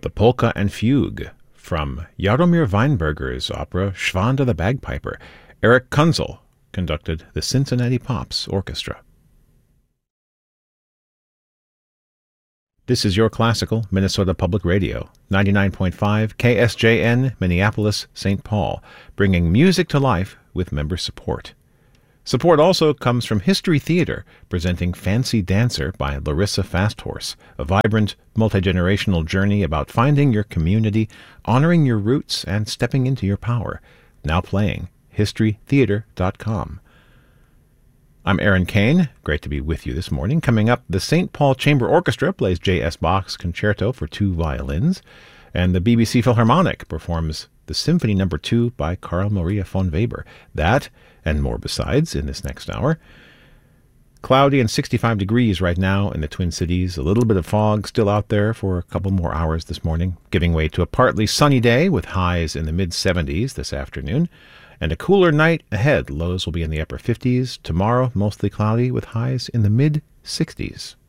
The Polka and Fugue from Jaromir Weinberger's opera Schwanda the Bagpiper. Eric Kunzel conducted the Cincinnati Pops Orchestra. This is your classical Minnesota Public Radio, 99.5 KSJN, Minneapolis, St. Paul, bringing music to life with member support. Support also comes from History Theater, presenting Fancy Dancer by Larissa Fasthorse, a vibrant, multi-generational journey about finding your community, honoring your roots, and stepping into your power. Now playing, historytheater.com. I'm Aaron Kane. Great to be with you this morning. Coming up, the St. Paul Chamber Orchestra plays J.S. Bach's Concerto for 2 violins, and the BBC Philharmonic performs the Symphony No. 2 by Carl Maria von Weber. That and more besides in this next hour. Cloudy and 65 degrees right now in the Twin Cities. A little bit of fog still out there for a couple more hours this morning, giving way to a partly sunny day with highs in the mid-70s this afternoon. And a cooler night ahead. Lows will be in the upper 50s. Tomorrow, mostly cloudy with highs in the mid-60s.